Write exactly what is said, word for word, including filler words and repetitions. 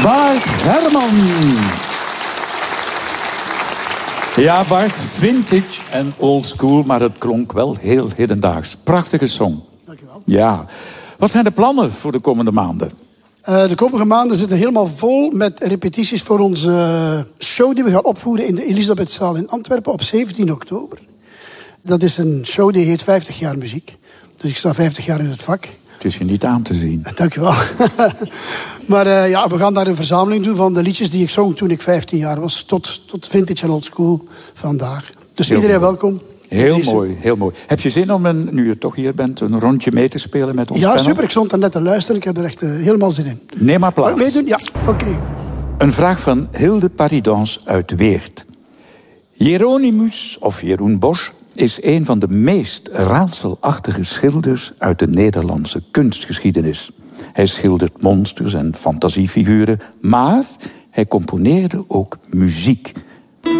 Bart Herman. Ja, Bart, vintage en old school, maar het klonk wel heel hedendaags. Prachtige song. Dankjewel. Ja. Wat zijn de plannen voor de komende maanden? Uh, de komende maanden zitten helemaal vol met repetities voor onze show die we gaan opvoeren in de Elisabethzaal in Antwerpen op zeventien oktober. Dat is een show die heet vijftig jaar muziek. Dus ik sta vijftig jaar in het vak. Het is je niet aan te zien. Dankjewel. Maar uh, ja, we gaan daar een verzameling doen van de liedjes die ik zong toen ik vijftien jaar was. Tot, tot vintage en old school vandaag. Dus heel iedereen mooi. Welkom. Heel Deze. mooi, heel mooi. Heb je zin om, een, nu je toch hier bent, een rondje mee te spelen met ons Ja, panel? super. Ik stond daar net te luisteren. Ik heb er echt uh, helemaal zin in. Neem maar plaats. Mag ik meedoen? Ja, oké. Okay. Een vraag van Hilde Paridans uit Weert. Jeronimus, of Jeroen Bosch, is een van de meest raadselachtige schilders uit de Nederlandse kunstgeschiedenis. Hij schildert monsters en fantasiefiguren, maar hij componeerde ook muziek.